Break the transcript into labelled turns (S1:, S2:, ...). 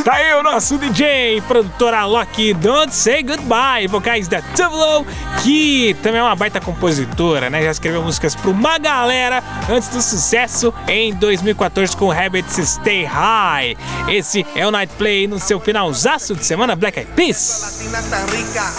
S1: Tá aí o nosso DJ, produtor Alok, Don't Say Goodbye, vocais da Tuvlo, que também é uma baita compositora, né? Já escreveu músicas pra uma galera antes do sucesso em 2014 com Habits Stay High. Esse é o Night Play no seu finalzaço de semana, Black Eyed Peas.